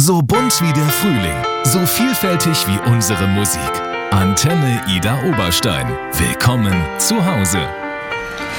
So bunt wie der Frühling, so vielfältig wie unsere Musik. Antenne Ida Oberstein. Willkommen zu Hause.